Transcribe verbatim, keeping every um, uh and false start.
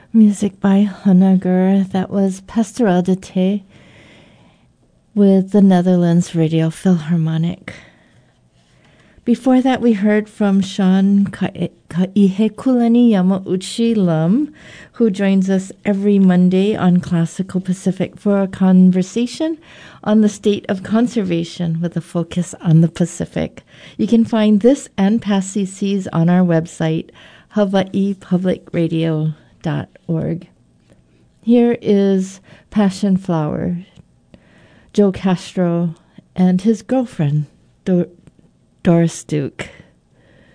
Music by Honegger. That was Pastoral de Te with the Netherlands Radio Philharmonic. Before that, we heard from Sean Kaihekulani Yamauchi Lum, who joins us every Monday on Classical Pacific for a conversation on the state of conservation with a focus on the Pacific. You can find this and past C Cs on our website, hawaii public radio dot org. Here is Passion Flower, Joe Castro and his girlfriend, Dor- Doris Duke.